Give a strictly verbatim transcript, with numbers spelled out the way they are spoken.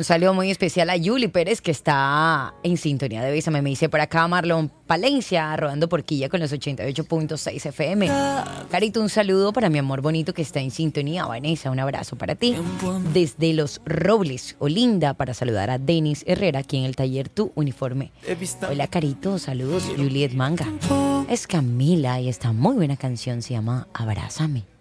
Un saludo muy especial a Yuli Pérez, que está en sintonía de Bésame. Me dice por acá Marlon Palencia, rodando por Quilla con los ochenta y ocho punto seis F M. Carito, un saludo para mi amor bonito que está en sintonía. Vanessa, un abrazo para ti. Desde Los Robles, Olinda, para saludar a Denis Herrera, aquí en el taller Tu Uniforme. Hola, Carito, saludos. Juliet Manga. Es Camila y esta muy buena canción se llama Abrázame.